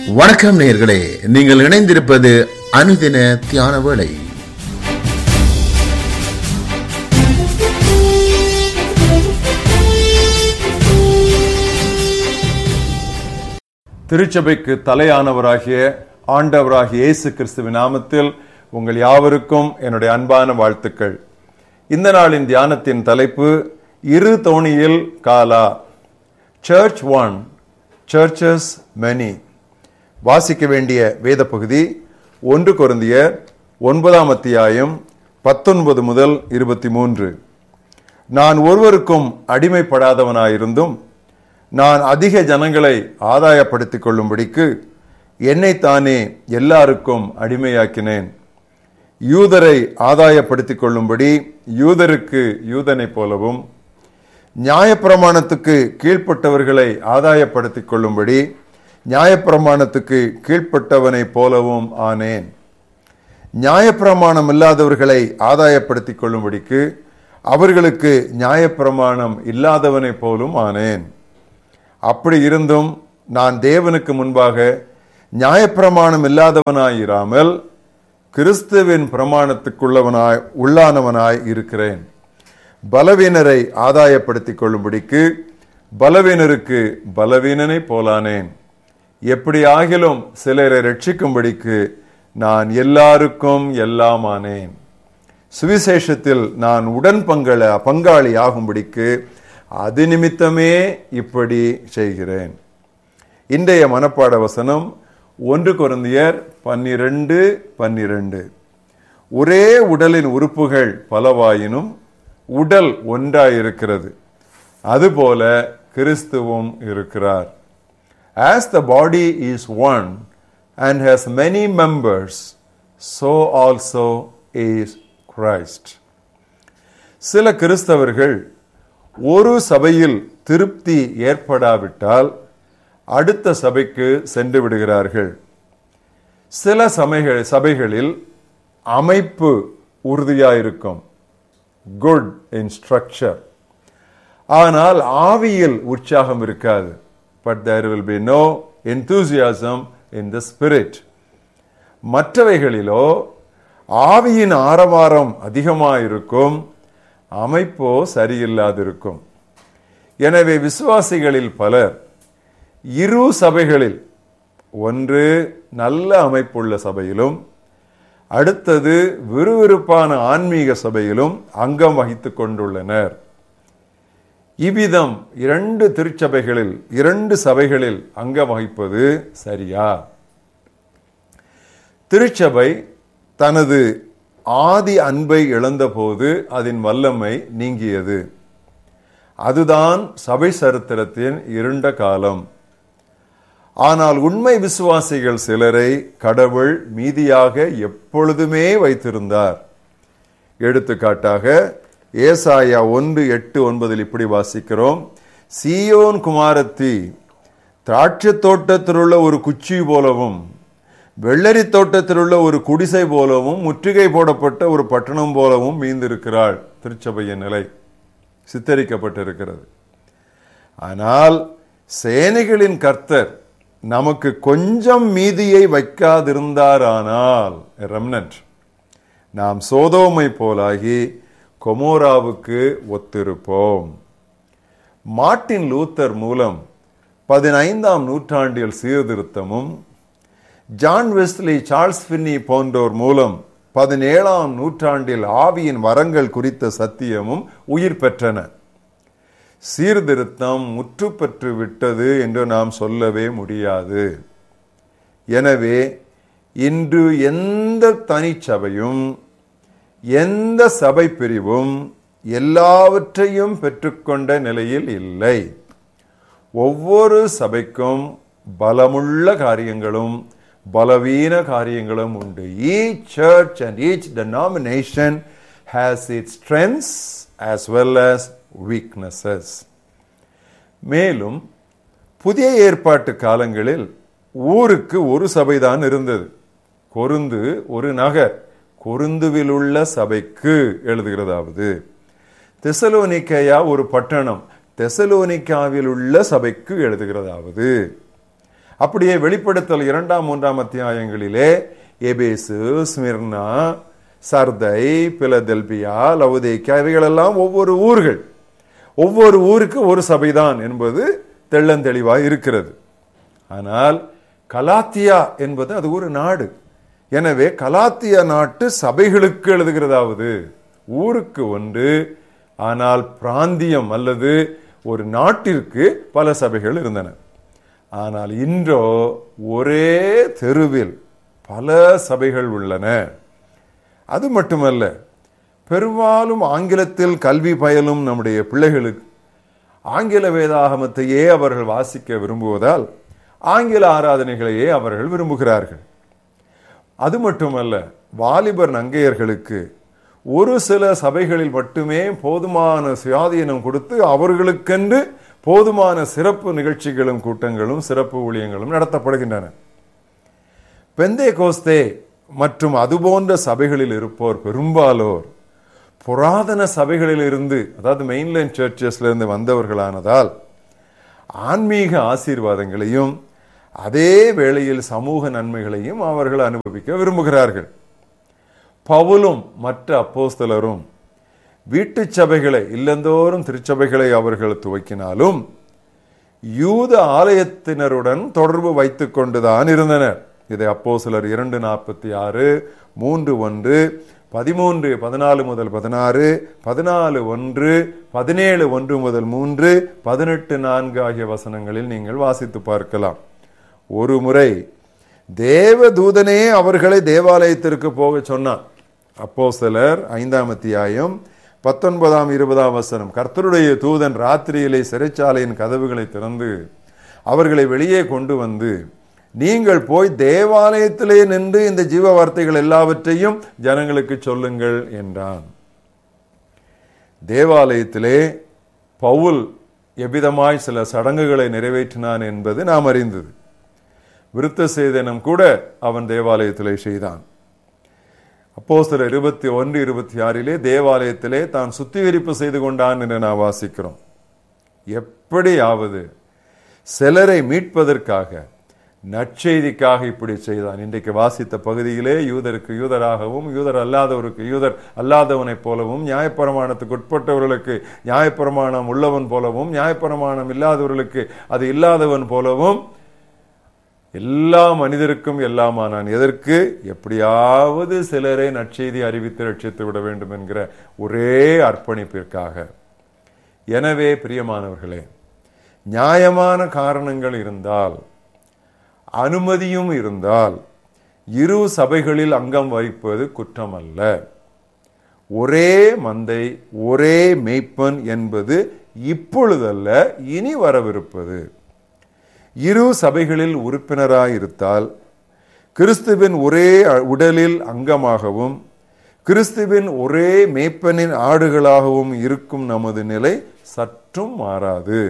வணக்கம் நேயர்களே, நீங்கள் இணைந்திருப்பது அனுதின தியான வேளை. திருச்சபைக்கு தலையானவராகிய ஆண்டவராகிய இயேசு கிறிஸ்துவின் நாமத்தில் உங்கள் யாவருக்கும் என்னுடைய அன்பான வாழ்த்துக்கள். இந்த நாளின் தியானத்தின் தலைப்பு இரு தோணியில் காலா. Search one, churches many. வாசிக்க வேண்டிய வேத பகுதி 1 கொரிந்தியர் 9 அத்தியாயம் 19 முதல் 23. நான் ஒருவருக்கும் அடிமைப்படாதவனாயிருந்தும் நான் அதிக ஜனங்களை ஆதாயப்படுத்திக் கொள்ளும்படிக்கு என்னைத்தானே எல்லாருக்கும் அடிமையாக்கினேன். யூதரை ஆதாயப்படுத்திக் கொள்ளும்படி யூதருக்கு யூதனை போலவும், நியாயப்பிரமாணத்துக்கு கீழ்ப்பட்டவர்களை ஆதாயப்படுத்திக் கொள்ளும்படி நியாயப்பிரமாணத்துக்கு கீழ்ப்பட்டவனை போலவும் ஆனேன். நியாயப்பிரமாணம் இல்லாதவர்களை ஆதாயப்படுத்திக் கொள்ளும்படிக்கு அவர்களுக்கு நியாயப்பிரமாணம் இல்லாதவனை போலும் ஆனேன். அப்படி இருந்தும் நான் தேவனுக்கு முன்பாக நியாயப்பிரமாணம் இல்லாதவனாயிராமல் கிறிஸ்துவின் பிரமாணத்துக்குள்ளவனாய் உள்ளானவனாய் இருக்கிறேன். பலவீனரை ஆதாயப்படுத்திக் கொள்ளும்படிக்கு பலவீனருக்கு பலவீனனை போலானேன். எப்படி ஆகிலும் சிலரை ரட்சிக்கும்படிக்கு நான் எல்லாருக்கும் எல்லாமானேன். சுவிசேஷத்தில் நான் பங்காளி ஆகும்படிக்கு அது நிமித்தமே இப்படி செய்கிறேன். இன்றைய மனப்பாட வசனம் 1 கொரிந்தியர் 12:12. ஒரே உடலின் உறுப்புகள் பலவாயினும் உடல் ஒன்றாயிருக்கிறது, அதுபோல கிறிஸ்துவும் இருக்கிறார். As the body is one and has many members, so also is Christ. சில கிறிஸ்தவர்கள் ஒரு சபையில் திருப்தி ஏற்படாவிட்டால் அடுத்த சபைக்கு சென்று விடுகிறார்கள். சில சபைகளில் அமைப்பு உறுதியாயிருக்கும், குட் இன் ஸ்ட்ரக்சர், ஆனால் ஆவியில் உற்சாகம் இருக்காது. But there will be no enthusiasm in the spirit. மற்றவைகளிலோ ஆவியின் ஆரவாரம் அதிகமாயிருக்கும், அமைப்போ சரியில்லாதிருக்கும். எனவே விசுவாசிகளில் பலர் இரு சபைகளில், ஒன்று நல்ல அமைப்புள்ள சபையிலும் அடுத்தது விறுவிறுப்பான ஆன்மீக சபையிலும் அங்கம் வகித்துக் கொண்டுள்ளனர். இவ்விதம் 2 திருச்சபைகளில் 2 சபைகளில் அங்கம் வகிப்பது சரியா? திருச்சபை தனது ஆதி அன்பை இழந்தபோது அதன் வல்லமை நீங்கியது. அதுதான் சபை சரித்திரத்தின் இருண்ட காலம். ஆனால் உண்மை விசுவாசிகள் சிலரை கடவுள் மீதியாக எப்பொழுதுமே வைத்திருந்தார். எடுத்துக்காட்டாக ஏசாயா 1:8-9 இப்படி வாசிக்கிறோம். சீயோன் குமாரத்தி திராட்சை தோட்டத்தில் உள்ள ஒரு குச்சி போலவும் வெள்ளரி தோட்டத்தில் உள்ள ஒரு குடிசை போலவும் முற்றுகை போடப்பட்ட ஒரு பட்டணம் போலவும் மீந்திருக்கிறாள். திருச்சபையின் நிலை சித்தரிக்கப்பட்டிருக்கிறது. ஆனால் சேனைகளின் கர்த்தர் நமக்கு கொஞ்சம் மீதியை வைக்காதிருந்தாரானால், ரெம்னன்ட், நாம் சோதோமை போலாகி கொமோராவுக்கு ஒத்திருப்போம். மார்ட்டின் லூத்தர் மூலம் 15ஆம் நூற்றாண்டில் சீர்திருத்தமும், ஜான் வெஸ்லி, சார்ல்ஸ் ஃபின்னி போன்றோர் மூலம் 17ஆம் நூற்றாண்டில் ஆவியின் வரங்கள் குறித்த சத்தியமும் உயிர் பெற்றன. சீர்திருத்தம் முற்று பெற்று விட்டது என்று நாம் சொல்லவே முடியாது. எனவே இன்று எந்த தனிச்சபையும் எந்த சபை பிரிவும் எல்லாவற்றையும் பெற்றுக்கொண்ட நிலையில் இல்லை. ஒவ்வொரு சபைக்கும் பலமுள்ள காரியங்களும் பலவீன காரியங்களும் உண்டு. Each church and each denomination has its strengths as well as weaknesses. மேலும் புதிய ஏற்பாட்டு காலங்களில் ஊருக்கு ஒரு சபைதான் இருந்தது. கொருந்து ஒரு நகர். கொருந்துவில் உள்ள சபைக்கு எழுதுகிறதாவது, தெசலோனிக்கேயா ஒரு பட்டணம். தெசலோனிக்காவில் உள்ள சபைக்கு எழுதுகிறதாவது, அப்படியே வெளிப்படுத்தல் 2, 3 அத்தியாயங்களிலே எபேசு, ஸ்மிர்னா, சர்தை, பிலதெல்பியா, லவுதேக்கியா இவைகளெல்லாம் ஒவ்வொரு ஊர்கள். ஒவ்வொரு ஊருக்கு ஒரு சபைதான் என்பது தெள்ளந்தெளிவாக இருக்கிறது. ஆனால் கலாத்தியா என்பது அது ஒரு நாடு. எனவே கலாத்தியா நாட்டு சபைகளுக்கு எழுதுகிறதாவது ஊருக்கு ஒன்று, ஆனால் பிராந்தியம் அல்லது ஒரு நாட்டிற்கு பல சபைகள் இருந்தன. ஆனால் இன்றோ ஒரே தெருவில் பல சபைகள் உள்ளன. அது மட்டுமல்ல, பெரும்பாலும் ஆங்கிலத்தில் கல்வி பயிலும் நம்முடைய பிள்ளைகளுக்கு ஆங்கில வேதாகமத்தையே அவர்கள் வாசிக்க விரும்புவதால் ஆங்கில ஆராதனைகளையே அவர்கள் விரும்புகிறார்கள். அது மட்டுமல்ல, வாலிபர் நங்கையர்களுக்கு ஒரு சில சபைகளில் மட்டுமே போதுமான சுயாதீனம் கொடுத்து அவர்களுக்கென்று போதுமான சிறப்பு நிகழ்ச்சிகளும் கூட்டங்களும் சிறப்பு ஊழியங்களும் நடத்தப்படுகின்றன. பெந்தேகோஸ்தே மற்றும் அதுபோன்ற சபைகளில் இருப்போர் பெரும்பாலோர் புராதன சபைகளில் இருந்து, அதாவது மெயின்லைன் சர்ச்சஸ்ல இருந்து வந்தவர்களானதால் ஆன்மீக ஆசீர்வாதங்களையும் அதே வேளையில் சமூக நன்மைகளையும் அவர்கள் அனுபவிக்க விரும்புகிறார்கள். பவுலும் மற்ற அப்போஸ்தலரும் வீட்டு சபைகளை, இல்லந்தோறும் திருச்சபைகளை அவர்கள் துவக்கினாலும் யூத ஆலயத்தினருடன் தொடர்பு வைத்துக் கொண்டுதான் இருந்தனர். இதை அப்போஸ்தலர் 2:46, 3:1, 13, 14 முதல் 16, 14:1, 17:1 முதல் 3, 18:4 ஆகிய வசனங்களில் நீங்கள் வாசித்து பார்க்கலாம். ஒரு முறை தேவதூதனே அவர்களை தேவாலயத்திற்கு போக சொன்னார். அப்போஸ்தலர் 5 அத்தியாயம் 19, 20 வசனம். கர்த்தருடைய தூதன் ராத்திரியிலே சிறைச்சாலையின் கதவுகளை திறந்து அவர்களை வெளியே கொண்டு வந்து, நீங்கள் போய் தேவாலயத்திலே நின்று இந்த ஜீவ வார்த்தைகள் எல்லாவற்றையும் ஜனங்களுக்கு சொல்லுங்கள் என்றான். தேவாலயத்திலே பவுல் எவ்விதமாய் சில சடங்குகளை நிறைவேற்றினான் என்பது நாம் அறிந்தது. விருத்த சேதனம் கூட அவன் தேவாலயத்திலே செய்தான். அப்போஸ்தலர் 21, 26 தேவாலயத்திலே தான் சுத்திகரிப்பு செய்து கொண்டான் என்று நாம் வாசிக்கிறோம். எப்படியாவது சிலரை மீட்பதற்காக, நற்செய்திக்காக இப்படி செய்தான். இன்றைக்கு வாசித்த பகுதியிலே யூதருக்கு யூதராகவும் யூதர் அல்லாதவருக்கு யூதர் அல்லாதவனைப் போலவும், நியாயப்பிரமாணத்துக்கு உட்பட்டவர்களுக்கு நியாயப்பிரமாணம் உள்ளவன் போலவும், நியாயப்பிரமாணம் இல்லாதவர்களுக்கு அது இல்லாதவன் போலவும் எல்லா மனிதருக்கும் எல்லாமானான். எதற்கு? எப்படியாவது சிலரை நற்செய்தி அறிவித்து ரட்சித்து விட வேண்டும் என்கிற ஒரே அர்ப்பணிப்பிற்காக. எனவே பிரியமானவர்களே, நியாயமான காரணங்கள் இருந்தால், அனுமதியும் இருந்தால், இரு சபைகளில் அங்கம் வகிப்பது குற்றம் அல்ல. ஒரே மந்தை, ஒரே மேய்ப்பன் என்பது இப்பொழுதல்ல, இனி வரவிருப்பது. இரு சபைகளில் உறுப்பினராயிருத்தால் கிறிஸ்துவின் ஒரே உடலில் அங்கமாகவும் கிறிஸ்துவின் ஒரே மேய்ப்பனின் ஆடுகளாகவும் இருக்கும் நமது நிலை சற்றும் மாறாது.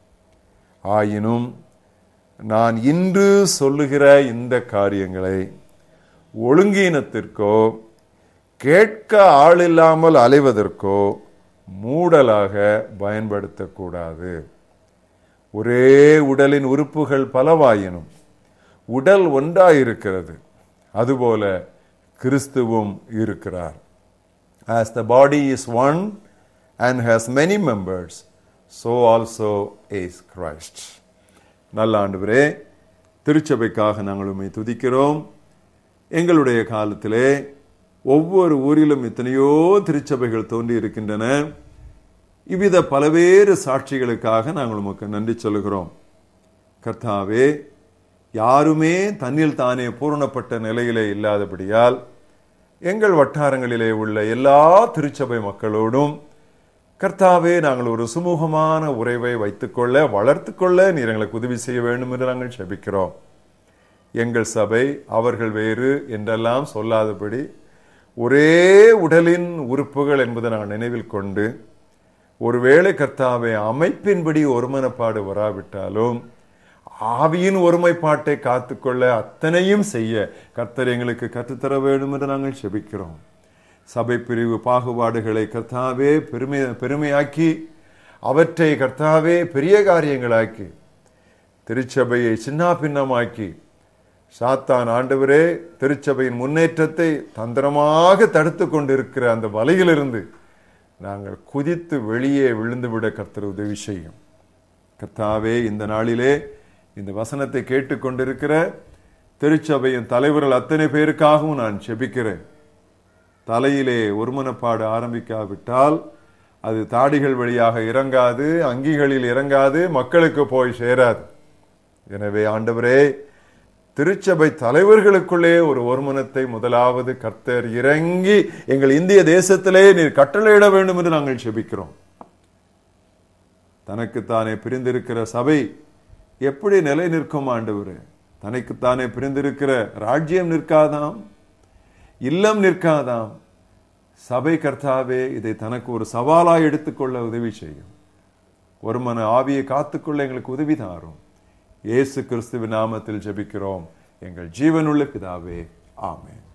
ஆயினும் நான் இன்று சொல்லுகிற இந்த காரியங்களை ஒழுங்கீனத்திற்கோ கேட்க ஆளில்லாமல் அலைவதற்கோ மூடலாக பயன்படுத்தக்கூடாது. ஒரே உடலின் உறுப்புகள் பலவாயினும் உடல் ஒன்றாயிருக்கிறது. அதுபோல கிறிஸ்துவும் இருக்கிறார். As the body is one and has many members, so also is Christ. நல்ல ஆண்டவரே, திருச்சபைக்காக நாங்கள் உம்மை துதிக்கிறோம். எங்களுடைய காலத்திலே ஒவ்வொரு ஊரிலும் எத்தனையோ திருச்சபைகள் தோன்றி இருக்கின்றன. இவ்வித பலவேறு சாட்சிகளுக்காக நாங்கள் உமக்கு நன்றி சொல்லுகிறோம். கர்த்தாவே, யாருமே தன்னில் தானே பூரணப்பட்ட நிலையிலே இல்லாதபடியால் எங்கள் வட்டாரங்களிலே உள்ள எல்லா திருச்சபை மக்களோடும் கர்த்தாவே, நாங்கள் ஒரு சுமூகமான உறவை வைத்துக்கொள்ள, வளர்த்துக்கொள்ள நீர் எங்களுக்கு உதவி செய்ய வேண்டும் என்று நாங்கள் ஜெபிக்கிறோம். எங்கள் சபை அவர்கள் வேறு என்றெல்லாம் சொல்லாதபடி ஒரே உடலின் உறுப்புகள் என்பதை நாங்கள் நினைவில் கொண்டு, ஒருவேளை கர்த்தாவே அமைப்பின்படி ஒருமனப்பாடு வராவிட்டாலும் ஆவியின் ஒருமைப்பாட்டை காத்துக்கொள்ள அத்தனையும் செய்ய கர்த்தர் எங்களுக்கு கற்றுத்தர வேண்டும் என்று நாங்கள் ஜெபிக்கிறோம். சபை பிரிவு பாகுபாடுகளை கர்த்தாவே பெருமையாக்கி, அவற்றை கர்த்தாவே பெரிய காரியங்களாக்கி, திருச்சபையை சின்னாபின்னமாக்கி சாத்தான் ஆண்டவரே திருச்சபையின் முன்னேற்றத்தை தந்திரமாக தடுத்து கொண்டிருக்கிற அந்த வலையிலிருந்து நாங்கள் குதித்து வெளியே விழுந்துவிட கர்த்தர் உதவி செய்யும். கர்த்தாவே, இந்த நாளிலே இந்த வசனத்தை கேட்டுக்கொண்டிருக்கிற திருச்சபையின் தலைவர்கள் அத்தனை பேருக்காகவும் நான் செபிக்கிறேன். தலையிலே ஒருமனப்பாடு ஆரம்பிக்காவிட்டால் அது தாடிகள் வழியாக இறங்காது, அங்கிகளில் இறங்காது, மக்களுக்கு போய் சேராது. எனவே ஆண்டவரே, திருச்சபை தலைவர்களுக்குள்ளே ஒரு ஒருமனத்தை முதலாவது கர்த்தர் இறங்கி எங்கள் இந்திய தேசத்திலே நீர் கட்டளையிட வேண்டும் என்று நாங்கள் செபிக்கிறோம். தனக்குத்தானே பிரிந்திருக்கிற சபை எப்படி நிலை நிற்கும் ஆண்டவரே? தனக்குத்தானே பிரிந்திருக்கிற ராஜ்யம் நிற்காதாம், இல்லம் நிற்காதாம். சபை கர்த்தாவே இதை தனக்கு ஒரு சவாலாய் எடுத்துக்கொள்ள உதவி செய்யும். ஒருமன ஆவியை காத்துக்கொள்ள எங்களுக்கு உதவி தாரும். இயேசு கிறிஸ்துவின் நாமத்தில் ஜெபிக்கிறோம் எங்கள் ஜீவனுள்ள பிதாவே, ஆமென்.